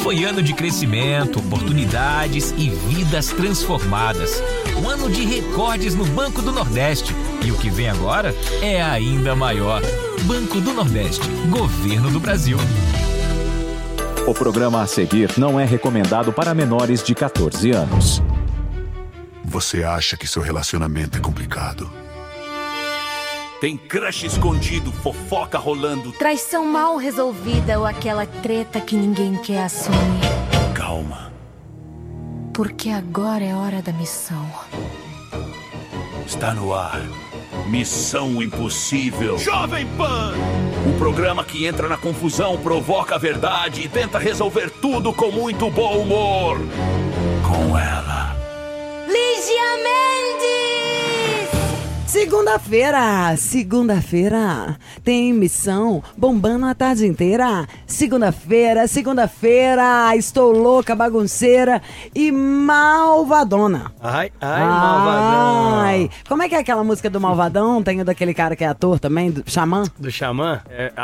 Foi ano de crescimento, oportunidades e vidas transformadas. Um ano de recordes no Banco do Nordeste. E o que vem agora é ainda maior. Banco do Nordeste, Governo do Brasil. O programa a seguir não é recomendado para menores de 14 anos. Você acha que seu relacionamento é complicado? Tem crush escondido, fofoca rolando. Traição mal resolvida ou aquela treta que ninguém quer assumir. Calma. Porque agora é hora da missão. Está no ar. Missão Impossível. Jovem Pan! O programa que entra na confusão, provoca a verdade e tenta resolver tudo com muito bom humor. Com ela. Lígia Mendes! Segunda-feira, tem missão bombando a tarde inteira. Segunda-feira, estou louca, bagunceira e malvadona. Ai, malvadão. Como é que é aquela música do Malvadão? Tem o daquele cara que é ator também, do Xamã? Do Xamã?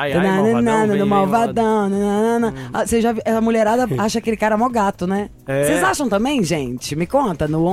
Malvadão. Você já viu? A mulherada acha aquele cara mó gato, né? Vocês acham também, gente? Me conta no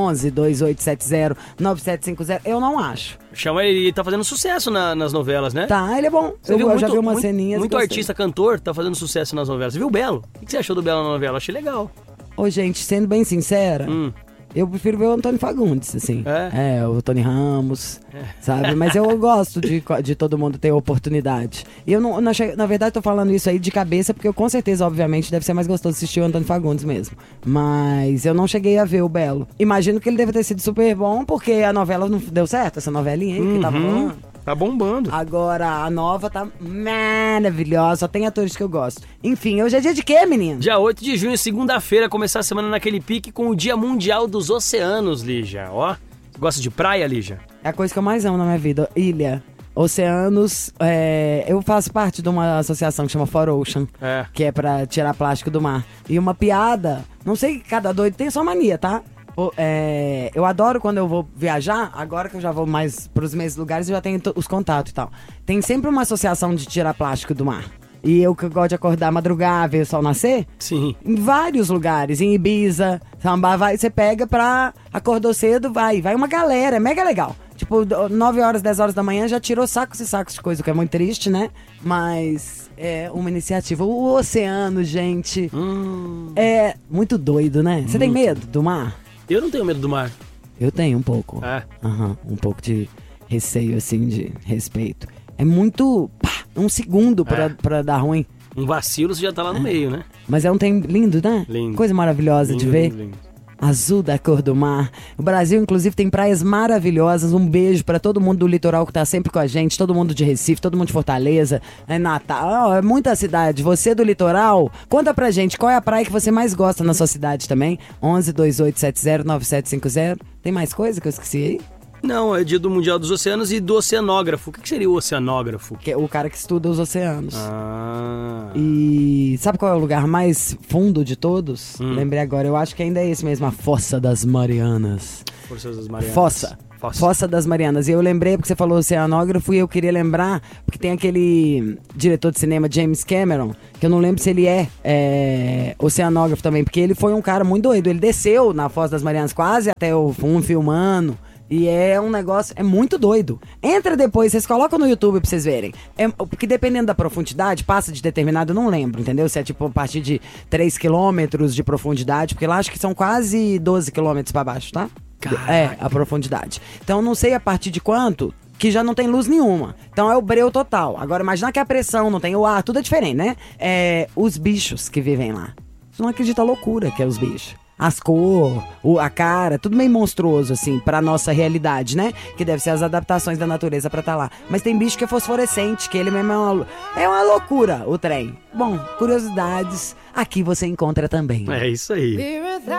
11-2870-9750. Eu não acho. O Xamã, ele tá fazendo sucesso nas novelas, né? Tá, ele é bom. Eu já vi umas ceninhas. Muito artista, cantor, tá fazendo sucesso nas novelas. Você viu o Belo? O que você achou do Belo na novela? Eu achei legal. Ô, gente, sendo bem sincera, eu prefiro ver o Antônio Fagundes, assim. O Tony Ramos, sabe? Mas eu gosto de todo mundo ter oportunidade. E eu não na verdade, tô falando isso aí de cabeça, porque eu com certeza, obviamente, deve ser mais gostoso assistir o Antônio Fagundes mesmo. Mas eu não cheguei a ver o Belo. Imagino que ele deve ter sido super bom, porque a novela não deu certo, essa novelinha aí que tava rolando. Tá bombando. Agora, a nova tá maravilhosa, só tem atores que eu gosto. Enfim, hoje é dia de quê, menino? Dia 8 de junho, segunda-feira, começar a semana naquele pique com o Dia Mundial dos Oceanos, Lígia. Ó, você gosta de praia, Lígia? É a coisa que eu mais amo na minha vida, ilha. Oceanos, eu faço parte de uma associação que chama For Ocean, que é pra tirar plástico do mar. E uma piada, não sei, cada doido tem sua mania, tá? Eu adoro quando eu vou viajar, agora que eu já vou mais pros mesmos lugares, eu já tenho os contatos e tal. Tem sempre uma associação de tirar plástico do mar. E eu que gosto de acordar, madrugar, ver o sol nascer. Sim. Em vários lugares, em Ibiza, Samba, você pega acordou cedo, vai uma galera, é mega legal. Tipo, 9 horas, 10 horas da manhã já tirou sacos e sacos de coisa, o que é muito triste, né? Mas é uma iniciativa. O oceano, gente, é muito doido, né? Você tem medo do mar? Eu não tenho medo do mar. Eu tenho um pouco. Um pouco de receio, assim, de respeito. É muito... um segundo pra dar ruim. Um vacilo, você já tá lá no meio, né? Mas é um tempo lindo, né? Lindo. Coisa maravilhosa lindo, de ver. Lindo. Azul da cor do mar. O Brasil, inclusive, tem praias maravilhosas. Um beijo pra todo mundo do litoral que tá sempre com a gente. Todo mundo de Recife, todo mundo de Fortaleza. É Natal, é muita cidade. Você do litoral, conta pra gente qual é a praia que você mais gosta na sua cidade também. 11-2870-9750. Tem mais coisa que eu esqueci aí? Não, é dia do Mundial dos Oceanos e do oceanógrafo. O que seria o oceanógrafo? Que é o cara que estuda os oceanos. E sabe qual é o lugar mais fundo de todos? Lembrei agora, eu acho que ainda é esse mesmo, a Fossa das Marianas. Forças das Marianas. Fossa das Marianas. E eu lembrei porque você falou oceanógrafo e eu queria lembrar, porque tem aquele diretor de cinema, James Cameron, que eu não lembro se ele é oceanógrafo também, porque ele foi um cara muito doido. Ele desceu na Fossa das Marianas quase até o fundo filmando. E é um negócio, é muito doido. Entra depois, vocês colocam no YouTube pra vocês verem. Porque dependendo da profundidade, passa de determinado, eu não lembro, entendeu? Se é tipo a partir de 3 quilômetros de profundidade, porque lá acho que são quase 12 quilômetros pra baixo, tá? Caraca. É, a profundidade. Então não sei a partir de quanto, que já não tem luz nenhuma. Então é o breu total. Agora imagina que a pressão não tem o ar, tudo é diferente, né? Os bichos que vivem lá. Você não acredita a loucura que é os bichos. As cores, a cara, tudo meio monstruoso, assim, pra nossa realidade, né? Que deve ser as adaptações da natureza pra estar lá. Mas tem bicho que é fosforescente, que ele mesmo é uma loucura, o trem. Bom, curiosidades, aqui você encontra também. É isso aí.